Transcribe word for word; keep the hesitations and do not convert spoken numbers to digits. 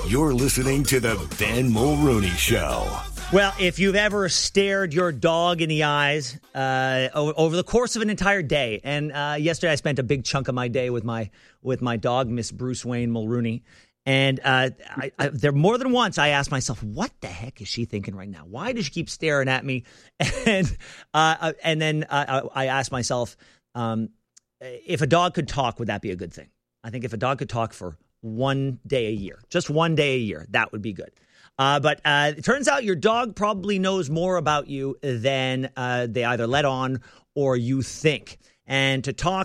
You're listening to the Ben Mulrooney Show. Well, if you've ever stared your dog in the eyes uh, over the course of an entire day, and uh, yesterday I spent a big chunk of my day with my with my dog, Miss Bruce Wayne Mulrooney, and uh, I, I, there more than once I asked myself, "What the heck is she thinking right now? Why does she keep staring at me?" And uh, and then uh, I asked myself, um, if a dog could talk, would that be a good thing? I think if a dog could talk for one day a year, just one day a year, that would be good. Uh, but uh, it turns out your dog probably knows more about you than uh, they either let on or you think. And to talk